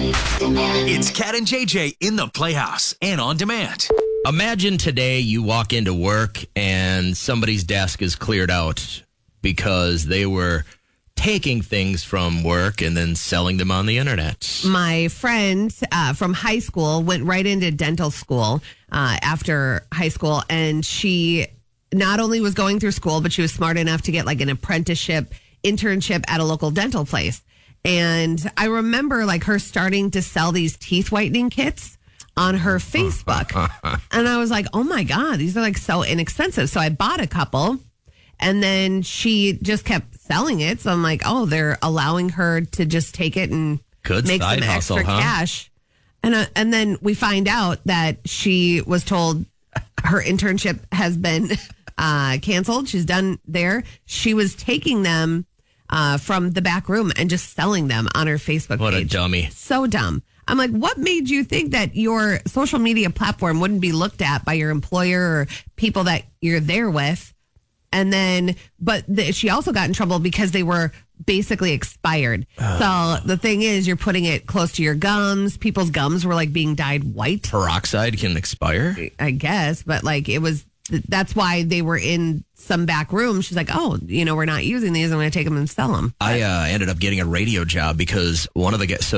It's Cat and JJ in the Playhouse and on demand. Imagine today you walk into work and somebody's desk is cleared out because they were taking things from work and then selling them on the internet. My friend from high school went right into dental school after high school, and she not only was going through school, but she was smart enough to get like an apprenticeship internship at a local dental place. And I remember like her starting to sell these teeth whitening kits on her Facebook. And I was like, oh my God, these are like so inexpensive. So I bought a couple, and then she just kept selling it. So I'm like, oh, they're allowing her to just take it and make some extra cash. And then we find out that she was told her internship has been canceled. She's done there. She was taking them from the back room and just selling them on her Facebook page. What a dummy. So dumb. I'm like, what made you think that your social media platform wouldn't be looked at by your employer or people that you're there with? And then, she also got in trouble because they were basically expired. So the thing is, you're putting it close to your gums. People's gums were like being dyed white. Peroxide can expire? I guess, but like that's why they were in some back room. She's like, oh, we're not using these. I'm going to take them and sell them. I ended up getting a radio job because one of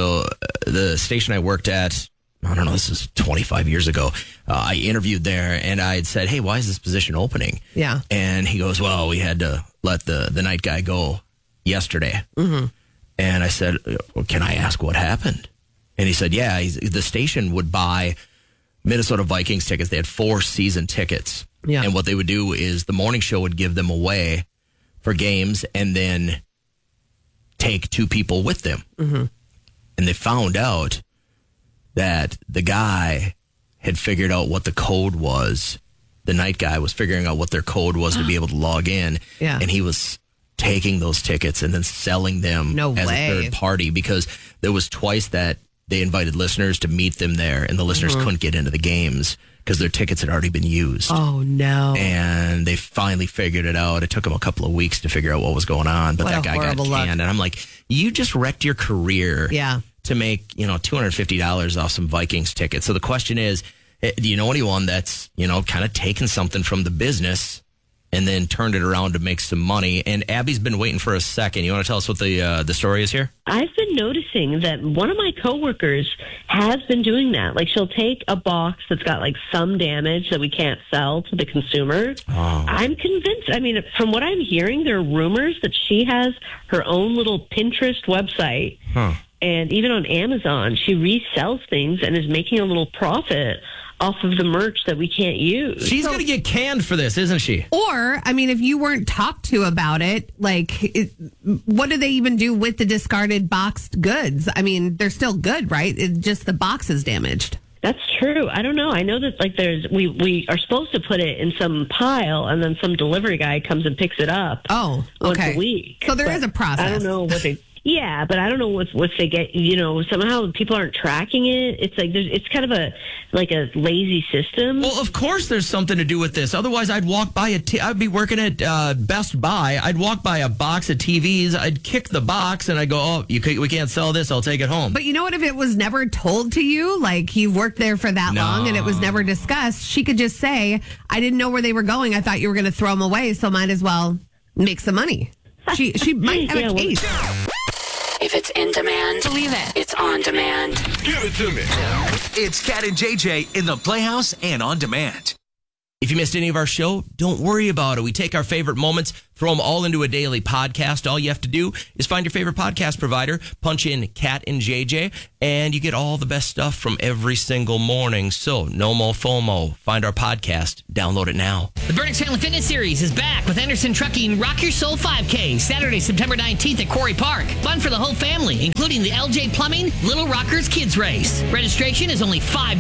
the station I worked at, I don't know, this is 25 years ago. I interviewed there and I had said, hey, why is this position opening? Yeah. And he goes, well, we had to let the night guy go yesterday. Mm-hmm. And I said, well, can I ask what happened? And he said, yeah, the station would buy Minnesota Vikings tickets. They had 4 season tickets. Yeah. And what they would do is the morning show would give them away for games and then take 2 people with them. Mm-hmm. And they found out that the guy had figured out what the code was. The night guy was figuring out what their code was to be able to log in. Yeah. And he was taking those tickets and then selling them as a third party, because there was twice that they invited listeners to meet them there, and the listeners couldn't get into the games because their tickets had already been used. Oh, no. And they finally figured it out. It took them a couple of weeks to figure out what was going on, but that guy got canned. And I'm like, you just wrecked your career. Yeah. To make, $250 off some Vikings tickets. So the question is, do you know anyone that's, kind of taken something from the business and then turned it around to make some money? And Abby's been waiting for a second. You want to tell us what the story is here? I've been noticing that one of my coworkers has been doing that. Like, she'll take a box that's got like some damage that we can't sell to the consumer. Oh. I'm convinced. I mean, from what I'm hearing, there are rumors that she has her own little Pinterest website. Huh. And even on Amazon, she resells things and is making a little profit off of the merch that we can't use. She's going to get canned for this, isn't she? Or, I mean, if you weren't talked to about it, what do they even do with the discarded boxed goods? I mean, they're still good, right? It's just the box is damaged. That's true. I don't know. I know that we are supposed to put it in some pile, and then some delivery guy comes and picks it up. Oh, okay. Once a week. So there is a process. I don't know what they. Yeah, but I don't know what they get. Somehow people aren't tracking it. It's like it's kind of a lazy system. Well, of course, there's something to do with this. Otherwise, I'd walk by I'd be working at Best Buy. I'd walk by a box of TVs. I'd kick the box and I'd go, "Oh, we can't sell this. I'll take it home." But you know what? If it was never told to you, like you worked there for that long and it was never discussed, she could just say, "I didn't know where they were going. I thought you were going to throw them away, so might as well make some money." She might have a case. If it's in demand, believe it. It's on demand. Give it to me. It's Cat and JJ in the Playhouse and on demand. If you missed any of our show, don't worry about it. We take our favorite moments, throw them all into a daily podcast. All you have to do is find your favorite podcast provider, punch in Cat and JJ, and you get all the best stuff from every single morning. So, no more FOMO. Find our podcast. Download it now. The Burnix Family Fitness Series is back with Anderson Trucking Rock Your Soul 5K, Saturday, September 19th at Quarry Park. Fun for the whole family, including the LJ Plumbing Little Rockers Kids Race. Registration is only $5.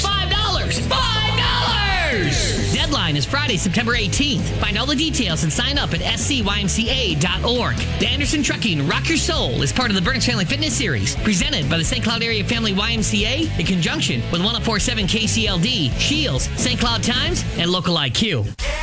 $5! Deadline is Friday, September 18th. Find all the details and sign up at scymca.org. The Anderson Trucking Rock Your Soul is part of the Burnix Family Fitness Series, presented by the St. Cloud Area Family YMCA in conjunction with 104.7 KCLD, Shields, St. Cloud Times, and Local IQ.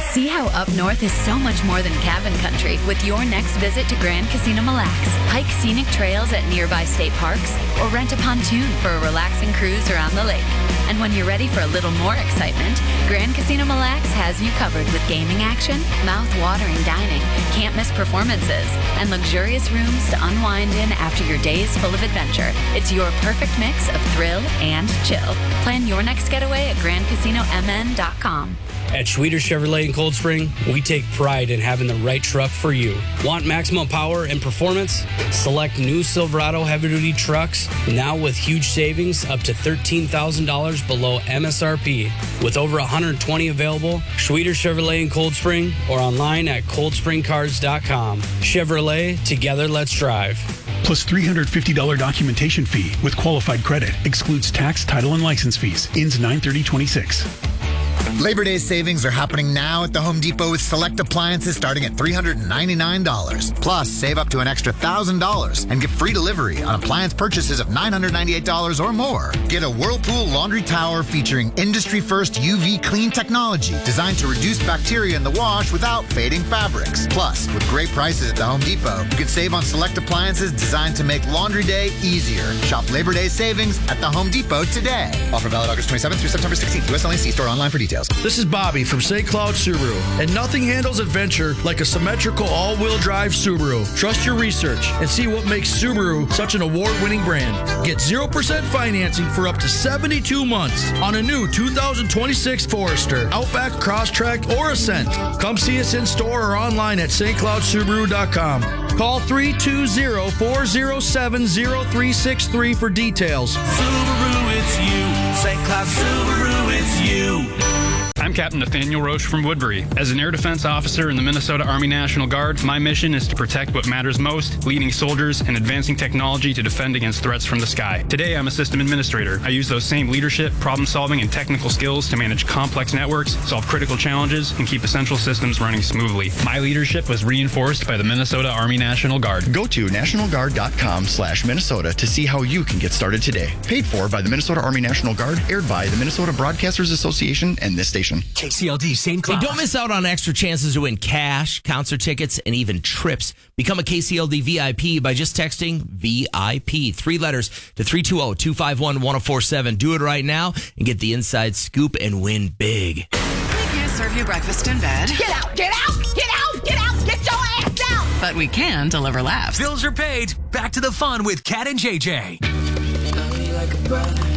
See how up north is so much more than cabin country with your next visit to Grand Casino Mille Lacs. Hike scenic trails at nearby state parks or rent a pontoon for a relaxing cruise around the lake. And when you're ready for a little more excitement, Grand Casino Mille Lacs has you covered with gaming action, mouth-watering dining, can't-miss performances, and luxurious rooms to unwind in after your days full of adventure. It's your perfect mix of thrill and chill. Plan your next getaway at GrandCasinoMN.com. At Schweeder Chevrolet in Cold Spring, we take pride in having the right truck for you. Want maximum power and performance? Select new Silverado heavy-duty trucks now with huge savings up to $13,000 below MSRP. With over 120 available, Schweeder Chevrolet in Cold Spring or online at coldspringcars.com. Chevrolet, together let's drive. Plus $350 documentation fee with qualified credit. Excludes tax, title, and license fees. Ends 9/30/26. Labor Day savings are happening now at the Home Depot with select appliances starting at $399. Plus, save up to an extra $1,000 and get free delivery on appliance purchases of $998 or more. Get a Whirlpool laundry tower featuring industry-first UV clean technology designed to reduce bacteria in the wash without fading fabrics. Plus, with great prices at the Home Depot, you can save on select appliances designed to make laundry day easier. Shop Labor Day savings at the Home Depot today. Offer valid August 27th through September 16th. U.S. only. See store online for details. This is Bobby from St. Cloud Subaru, and nothing handles adventure like a symmetrical all-wheel drive Subaru. Trust your research and see what makes Subaru such an award-winning brand. Get 0% financing for up to 72 months on a new 2026 Forester, Outback, Crosstrek, or Ascent. Come see us in store or online at stcloudsubaru.com. Call 320-407-0363 for details. Subaru, it's you. St. Cloud Subaru, it's you. I'm Captain Nathaniel Roche from Woodbury. As an air defense officer in the Minnesota Army National Guard, my mission is to protect what matters most, leading soldiers and advancing technology to defend against threats from the sky. Today, I'm a system administrator. I use those same leadership, problem-solving, and technical skills to manage complex networks, solve critical challenges, and keep essential systems running smoothly. My leadership was reinforced by the Minnesota Army National Guard. Go to nationalguard.com/Minnesota to see how you can get started today. Paid for by the Minnesota Army National Guard, aired by the Minnesota Broadcasters Association and this station. KCLD, St. Cloud. Hey, don't miss out on extra chances to win cash, concert tickets, and even trips. Become a KCLD VIP by just texting VIP, 3 letters, to 320-251-1047. Do it right now and get the inside scoop and win big. We can't serve you breakfast in bed. Get out, get out, get out, get out, get your ass out. But we can deliver laughs. Bills are paid. Back to the fun with Cat and JJ. Love me like a brother.